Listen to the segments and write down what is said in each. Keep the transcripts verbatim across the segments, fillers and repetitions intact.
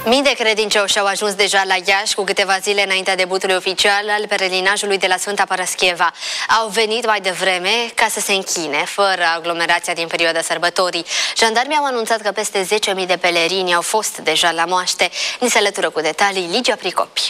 Mii de credincioși au ajuns deja la Iași cu câteva zile înaintea debutului oficial al pelerinajului de la Sfânta Parascheva. Au venit mai devreme ca să se închine, fără aglomerația din perioada sărbătorii. Jandarmii au anunțat că peste zece mii de pelerini au fost deja la moaște. Ni se alătură cu detalii Ligia Pricopi.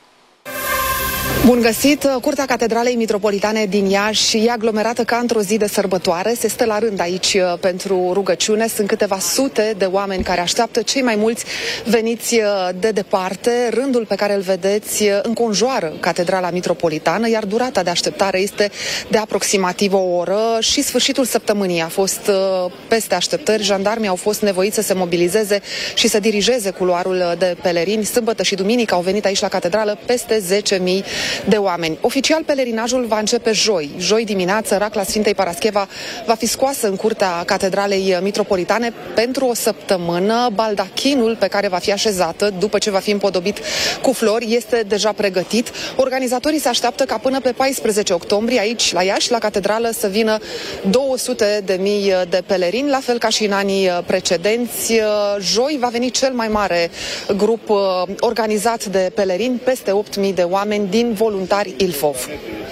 Bun găsit! Curtea Catedralei Mitropolitane din Iași e aglomerată ca într-o zi de sărbătoare. Se stă la rând aici pentru rugăciune. Sunt câteva sute de oameni care așteaptă, cei mai mulți veniți de departe. Rândul pe care îl vedeți înconjoară Catedrala Mitropolitană, iar durata de așteptare este de aproximativ o oră și sfârșitul săptămânii a fost peste așteptări. Jandarmii au fost nevoiți să se mobilizeze și să dirigeze culoarul de pelerini. Sâmbătă și duminică au venit aici la Catedrală peste zece mii de oameni. Oficial, pelerinajul va începe joi. Joi dimineață, racla Sfintei Parascheva va fi scoasă în curtea Catedralei Mitropolitane pentru o săptămână. Baldachinul pe care va fi așezată, după ce va fi împodobit cu flori, este deja pregătit. Organizatorii se așteaptă ca până pe paisprezece octombrie, aici, la Iași, la Catedrală, să vină două sute de mii de pelerini, la fel ca și în anii precedenți. Joi va veni cel mai mare grup organizat de pelerini, peste opt mii de oameni din voluntari Ilfov.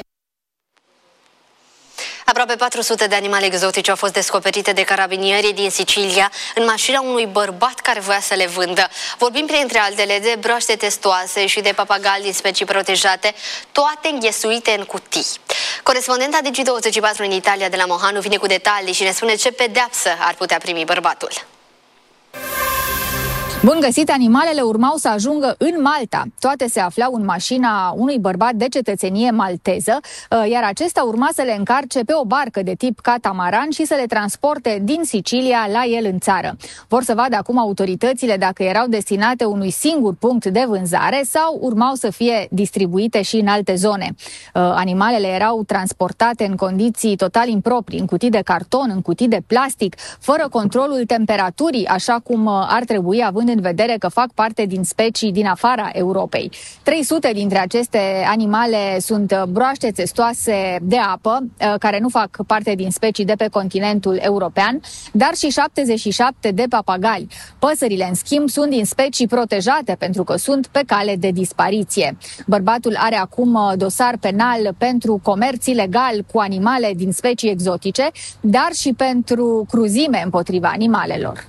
Aproape patru sute de animale exotice au fost descoperite de carabinierii din Sicilia în mașina unui bărbat care voia să le vândă. Vorbim printre altele de broaște testoase și de papagali din specii protejate, toate înghesuite în cutii. Corespondenta Digi douăzeci și patru în Italia de la Mohanu vine cu detalii și ne spune ce pedeapsă ar putea primi bărbatul. Bun găsit, animalele urmau să ajungă în Malta. Toate se aflau în mașina unui bărbat de cetățenie malteză, iar acesta urma să le încarce pe o barcă de tip catamaran și să le transporte din Sicilia la el în țară. Vor să vadă acum autoritățile dacă erau destinate unui singur punct de vânzare sau urmau să fie distribuite și în alte zone. Animalele erau transportate în condiții total improprii, în cutii de carton, în cutii de plastic, fără controlul temperaturii, așa cum ar trebui, având în vedere că fac parte din specii din afara Europei. trei sute dintre aceste animale sunt broaște testoase de apă, care nu fac parte din specii de pe continentul european, dar și șaptezeci și șapte de papagali. Păsările, în schimb, sunt din specii protejate pentru că sunt pe cale de dispariție. Bărbatul are acum dosar penal pentru comerț ilegal cu animale din specii exotice, dar și pentru cruzime împotriva animalelor.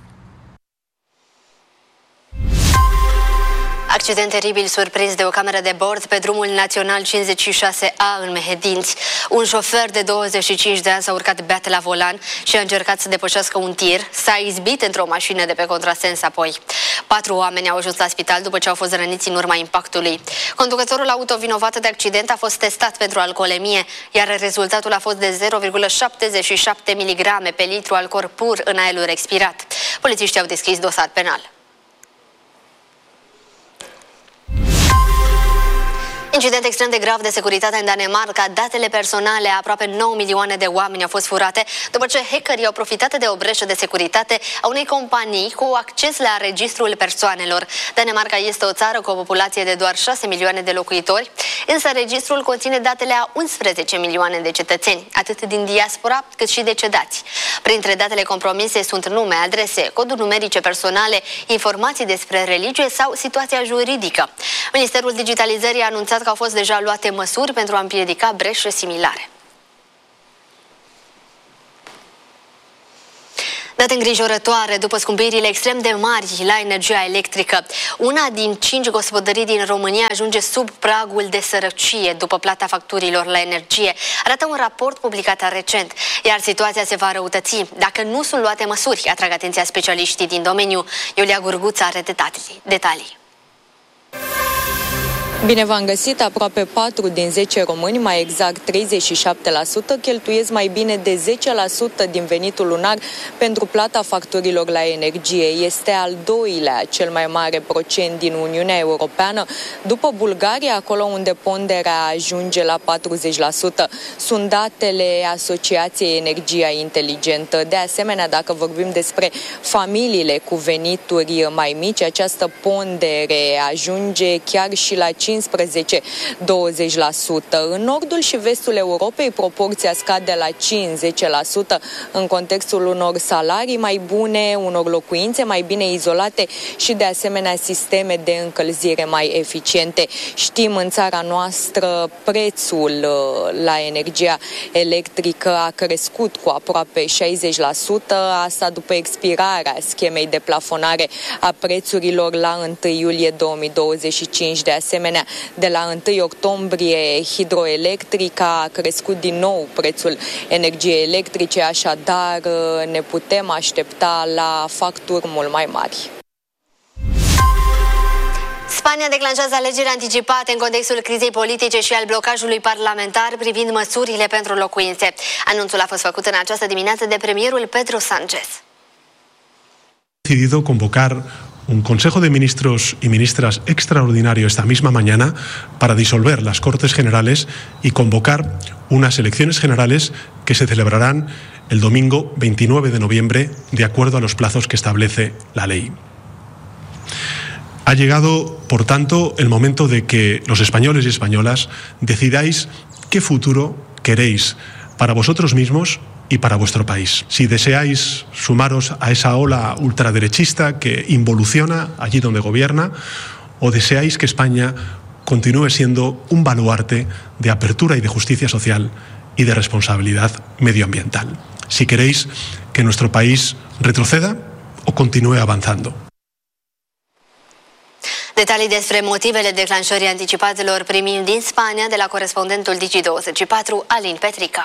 Accident teribil surprins de o cameră de bord pe drumul național cincizeci și șase A în Mehedinți. Un șofer de douăzeci și cinci de ani s-a urcat beat la volan și a încercat să depășească un tir. S-a izbit într-o mașină de pe contrasens apoi. Patru oameni au ajuns la spital după ce au fost răniți în urma impactului. Conducătorul auto vinovat de accident a fost testat pentru alcoolemie, iar rezultatul a fost de zero virgulă șaptezeci și șapte miligrame pe litru alcool pur în aerul expirat. Polițiștii au deschis dosar penal. Incident extrem de grav de securitate în Danemarca. Datele personale a aproape nouă milioane de oameni au fost furate după ce hackerii au profitat de o breșă de securitate a unei companii cu acces la registrul persoanelor. Danemarca este o țară cu o populație de doar șase milioane de locuitori, însă registrul conține datele a unsprezece milioane de cetățeni, atât din diaspora cât și decedați. Printre datele compromise sunt nume, adrese, coduri numerice personale, informații despre religie sau situația juridică. Ministerul Digitalizării a anunțat că au fost deja luate măsuri pentru a împiedica breșe similare. Date îngrijorătoare după scumpirile extrem de mari la energia electrică. Una din cinci gospodării din România ajunge sub pragul de sărăcie după plata facturilor la energie, arată un raport publicat recent, iar situația se va răutăți dacă nu sunt luate măsuri, atrag atenția specialiștii din domeniu. Iulia Gurguța are detalii. detalii. Bine v-am găsit! Aproape patru din zece români, mai exact treizeci și șapte la sută, cheltuiesc mai bine de zece la sută din venitul lunar pentru plata facturilor la energie. Este al doilea cel mai mare procent din Uniunea Europeană, după Bulgaria, acolo unde ponderea ajunge la patruzeci la sută. Sunt datele Asociației Energia Inteligentă. De asemenea, dacă vorbim despre familiile cu venituri mai mici, această pondere ajunge chiar și la cincisprezece douăzeci la sută. În nordul și vestul Europei proporția scade la cinci zece la sută în contextul unor salarii mai bune, unor locuințe mai bine izolate și de asemenea sisteme de încălzire mai eficiente. Știm, în țara noastră prețul la energia electrică a crescut cu aproape șaizeci la sută, asta după expirarea schemei de plafonare a prețurilor la întâi iulie două mii douăzeci și cinci. De asemenea, de la întâi octombrie, Hidroelectrica a crescut din nou prețul energiei electrice, așadar ne putem aștepta la facturi mult mai mari. Spania declanșează alegeri anticipate în contextul crizei politice și al blocajului parlamentar privind măsurile pentru locuințe. Anunțul a fost făcut în această dimineață de premierul Pedro Sánchez. Decidido convocar un Consejo de Ministros y Ministras extraordinario esta misma mañana para disolver las Cortes Generales y convocar unas elecciones generales que se celebrarán el domingo veintinueve de noviembre, de acuerdo a los plazos que establece la ley. Ha llegado, por tanto, el momento de que los españoles y españolas decidáis qué futuro queréis para vosotros mismos y para vuestro país. Si deseáis sumaros a esa ola ultraderechista que involuciona allí donde gobierna, o deseáis que España continúe siendo un baluarte de apertura y de justicia social y de responsabilidad medioambiental. Si queréis que nuestro país retroceda o continúe avanzando. Detalii despre motivele declanșării anticipatelor primim din Spania de la corespondentul Digi douăzeci și patru, Alin Petrica.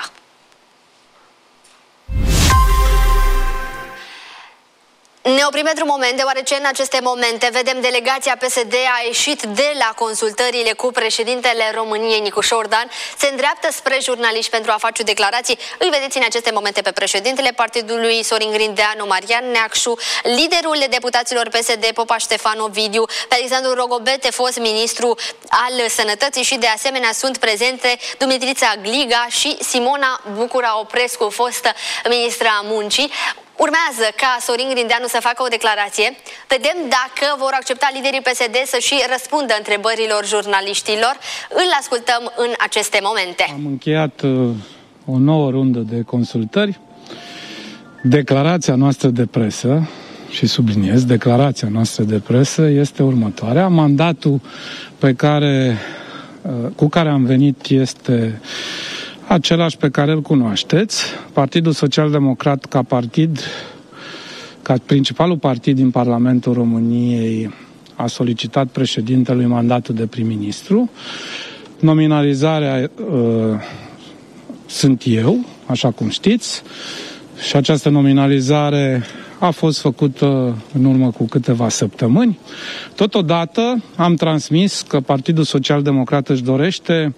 Ne oprim pentru un moment, deoarece în aceste momente vedem delegația P S D a ieșit de la consultările cu președintele României, Nicu Șordan, se îndreaptă spre jurnaliști pentru a face declarații. Îl vedeți în aceste momente pe președintele partidului Sorin Grindeanu, Marian Neacșu, liderul deputaților P S D, Popa Ștefan Ovidiu, pe Alexandru Rogobete, fost ministru al Sănătății, și de asemenea sunt prezente Dumitrița Gliga și Simona Bucura Oprescu, fostă ministra Muncii. Urmează ca Sorin Grindeanu să facă o declarație. Vedem dacă vor accepta liderii P S D să și răspundă întrebărilor jurnaliștilor. Îl ascultăm în aceste momente. Am încheiat uh, o nouă rundă de consultări. Declarația noastră de presă, și subliniez, declarația noastră de presă este următoarea. Mandatul pe care, uh, cu care am venit este același pe care îl cunoașteți. Partidul Social-Democrat ca partid, ca principalul partid din Parlamentul României, a solicitat președintelui mandatul de prim-ministru. Nominalizarea uh, sunt eu, așa cum știți, și această nominalizare a fost făcută în urmă cu câteva săptămâni. Totodată am transmis că Partidul Social-Democrat își dorește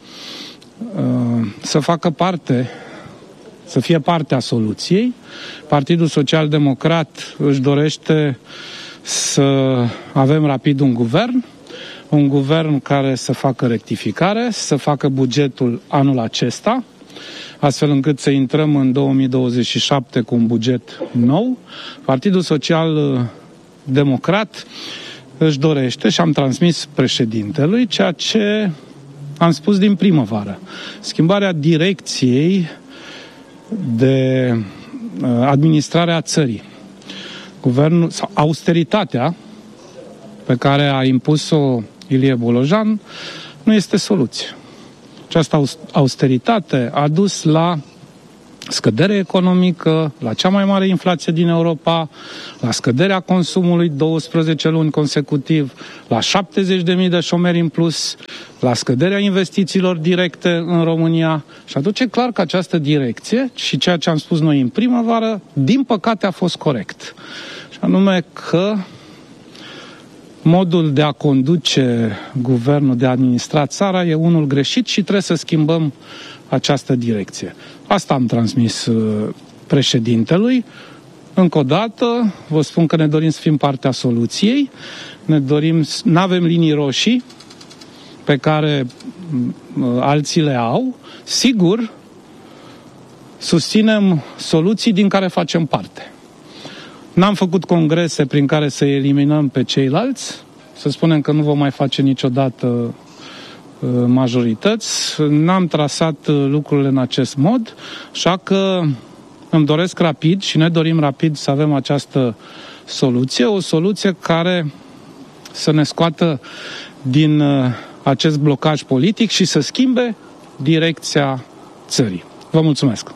să facă parte, să fie parte a soluției. Partidul Social-Democrat își dorește să avem rapid un guvern, un guvern care să facă rectificare, să facă bugetul anul acesta, astfel încât să intrăm în două mii douăzeci și șapte cu un buget nou. Partidul Social-Democrat își dorește, și am transmis președintelui, ceea ce am spus din primăvară, schimbarea direcției de administrare a țării. Guvernul, sau austeritatea pe care a impus-o Ilie Bolojan nu este soluție. Această austeritate a dus la scădere economică, la cea mai mare inflație din Europa, la scăderea consumului douăsprezece luni consecutiv, la șaptezeci de mii de șomeri în plus, la scăderea investițiilor directe în România, și aduce clar că această direcție și ceea ce am spus noi în primăvară, din păcate a fost corect. Și anume că modul de a conduce guvernul, de a administra țara e unul greșit și trebuie să schimbăm această direcție. Asta am transmis uh, președintelui. Încă o dată, vă spun că ne dorim să fim partea soluției, ne dorim, nu avem linii roșii pe care uh, alții le au. Sigur, susținem soluții din care facem parte. N-am făcut congrese prin care să eliminăm pe ceilalți, să spunem că nu vom mai face niciodată majorități. N-am trasat lucrurile în acest mod, așa că îmi doresc rapid și ne dorim rapid să avem această soluție, o soluție care să ne scoată din acest blocaj politic și să schimbe direcția țării. Vă mulțumesc!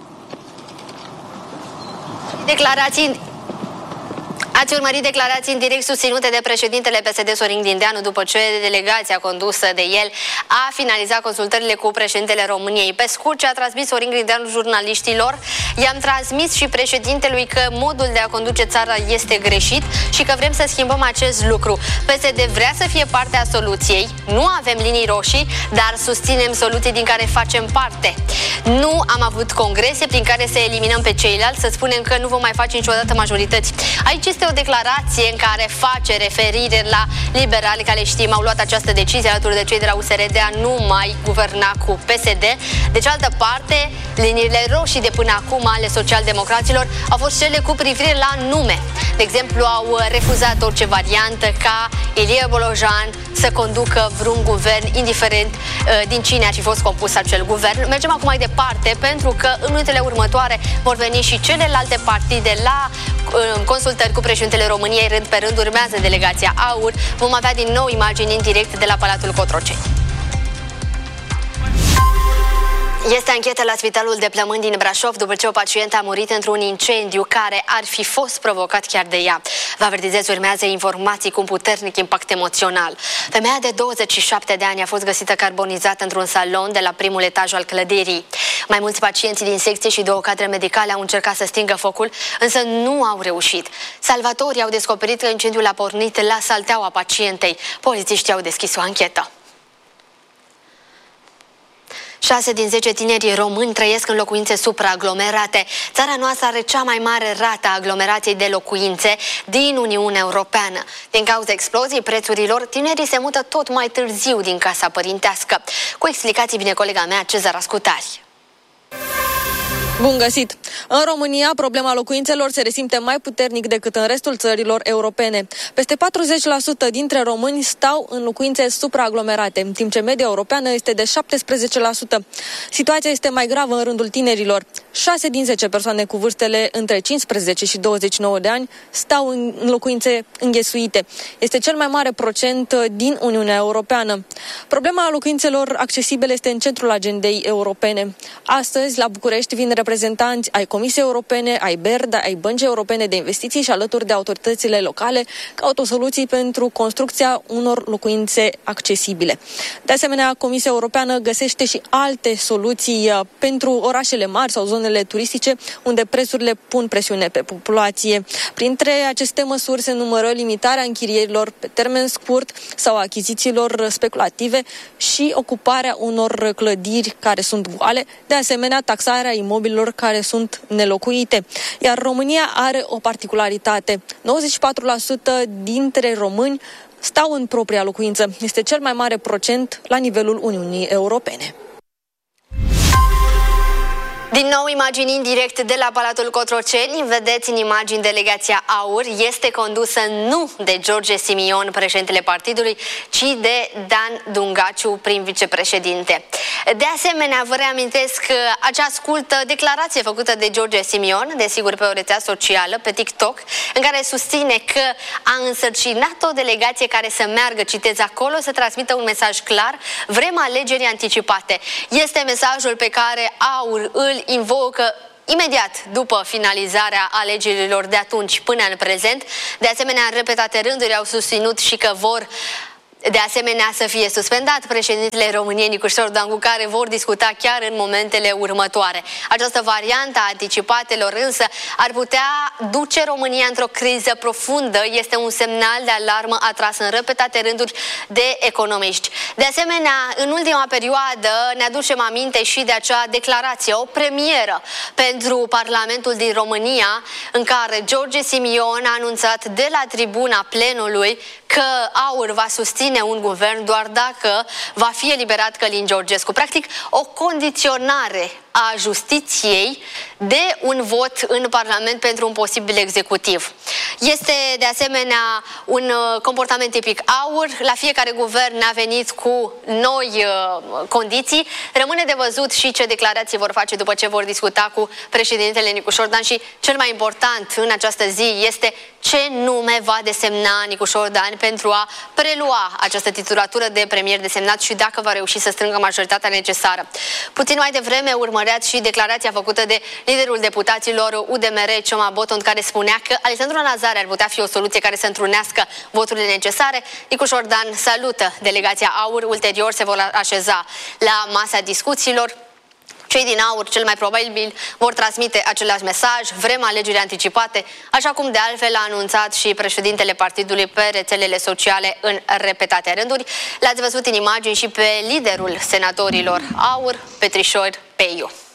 Declarații. Ați urmărit declarații în direct susținute de președintele P S D Sorin Grindeanu după ce delegația condusă de el a finalizat consultările cu președintele României. Pe scurt, ce a transmis Sorin Grindeanu jurnaliștilor, i-am transmis și președintelui că modul de a conduce țara este greșit și că vrem să schimbăm acest lucru. P S D vrea să fie parte a soluției, nu avem linii roșii, dar susținem soluții din care facem parte. Nu am avut congrese prin care să eliminăm pe ceilalți, să spunem că nu vom mai face niciodată majorități. Aici este o declarație în care face referire la liberali care, știm, au luat această decizie alături de cei de la U S R de a nu mai guverna cu P S D. De cealaltă parte, liniile roșii de până acum ale socialdemocraților au fost cele cu privire la nume. De exemplu, au refuzat orice variantă ca Ilie Bolojan să conducă vreun guvern, indiferent uh, din cine ar fi fost compus acel guvern. Mergem acum mai departe, pentru că în minutele următoare vor veni și celelalte partide la uh, consultări cu președintele României, rând pe rând urmează delegația AUR. Vom avea din nou imagini în direct de la Palatul Cotroceni. Este anchetă la Spitalul de Plămâni din Brașov după ce o pacientă a murit într-un incendiu care ar fi fost provocat chiar de ea. Vă avertizez, urmează informații cu un puternic impact emoțional. Femeia de douăzeci și șapte de ani a fost găsită carbonizată într-un salon de la primul etaj al clădirii. Mai mulți pacienți din secție și două cadre medicale au încercat să stingă focul, însă nu au reușit. Salvatorii au descoperit că incendiul a pornit la salteaua pacientei. Polițiștii au deschis o anchetă. șase din zece tineri români trăiesc în locuințe supraaglomerate. Țara noastră are cea mai mare rată a aglomerației de locuințe din Uniunea Europeană. Din cauza exploziei prețurilor, tinerii se mută tot mai târziu din casa părintească. Cu explicații vine colega mea, Cezara Scutari. Bun găsit! În România, problema locuințelor se resimte mai puternic decât în restul țărilor europene. Peste patruzeci la sută dintre români stau în locuințe supraaglomerate, în timp ce media europeană este de șaptesprezece la sută. Situația este mai gravă în rândul tinerilor. șase din zece persoane cu vârstele între cincisprezece și douăzeci și nouă de ani stau în locuințe înghesuite. Este cel mai mare procent din Uniunea Europeană. Problema locuințelor accesibile este în centrul agendei europene. Astăzi, la București, vin reprezentanți ai Comisiei Europene, ai B E R D, ai Băncii Europene de Investiții și alături de autoritățile locale caută soluții pentru construcția unor locuințe accesibile. De asemenea, Comisia Europeană găsește și alte soluții pentru orașele mari sau zonele turistice, unde prețurile pun presiune pe populație. Printre aceste măsuri se numără limitarea închirierilor pe termen scurt sau achizițiilor speculative și ocuparea unor clădiri care sunt goale, de asemenea taxarea imobililor care sunt nelocuite. Iar România are o particularitate. nouăzeci și patru la sută dintre români stau în propria locuință. Este cel mai mare procent la nivelul Uniunii Europene. Din nou imagini în direct de la Palatul Cotroceni. Vedeți în imagini delegația AUR. Este condusă nu de George Simion, președintele partidului, ci de Dan Dungaciu, prim vicepreședinte. De asemenea, vă reamintesc acea scurtă declarație făcută de George Simion, desigur pe o rețea socială, pe TikTok, în care susține că a însărcinat o delegație care să meargă, citez acolo, să transmită un mesaj clar: vrem alegeri anticipate. Este mesajul pe care AUR îl invocă imediat după finalizarea alegerilor de atunci până în prezent. De asemenea, în repetate rânduri au susținut și că vor de asemenea să fie suspendat președintele României Nicușor Dan, cu care vor discuta chiar în momentele următoare. Această variantă a anticipatelor însă ar putea duce România într-o criză profundă. Este un semnal de alarmă atras în repetate rânduri de economiști. De asemenea, în ultima perioadă ne aducem aminte și de acea declarație, o premieră pentru Parlamentul din România, în care George Simion a anunțat de la tribuna plenului că AUR va susține susține un guvern doar dacă va fi eliberat Călin Georgescu. Practic, o condiționare a justiției de un vot în Parlament pentru un posibil executiv. Este de asemenea un comportament tipic AUR. La fiecare guvern a venit cu noi uh, condiții. Rămâne de văzut și ce declarații vor face după ce vor discuta cu președintele Nicușor Dan și cel mai important în această zi este ce nume va desemna Nicușor Dan pentru a prelua această titulatură de premier desemnat și dacă va reuși să strângă majoritatea necesară. Puțin mai devreme urmăreați și declarația făcută de liderul deputaților U D M R, Cioma Boton, care spunea că Alexandru Nazare ar putea fi o soluție care să întrunească voturile necesare. Nicușor Dan salută delegația AUR, ulterior se vor așeza la masa discuțiilor. Cei din AUR, cel mai probabil, vor transmite același mesaj, vrem alegeri anticipate, așa cum de altfel a anunțat și președintele partidului pe rețelele sociale în repetate rânduri. L-ați văzut în imagini și pe liderul senatorilor AUR, Petrișor Peiu.